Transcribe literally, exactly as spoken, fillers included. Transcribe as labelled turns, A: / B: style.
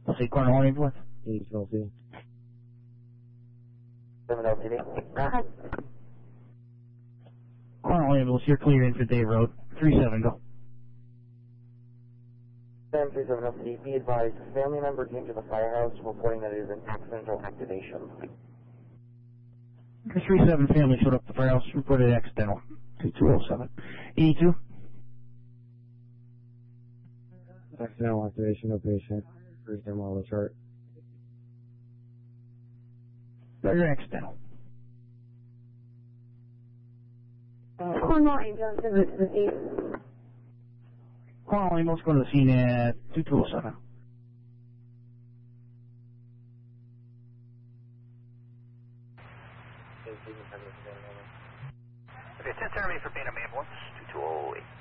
A: I'll say Cornwall Ambulance.
B: East L C.
C: seven L C D. Uh-huh.
A: Cornwall Ambulance, you're clear in for Dave Road. three seven, go.
C: seven three seven L C D, be advised, family member came to the firehouse reporting that it is an accidental activation.
A: three seven family showed up at the firehouse, reported accidental. two two oh seven. eighty-two.
B: Accidental activation, no patient. First time on the chart.
A: Better accidental.
D: Cornwall Ambulance is to the scene.
A: Cornwall Ambulance going to the scene at two two oh seven.
E: Okay, ten Terry for Phantom Ambulance, two two oh eight.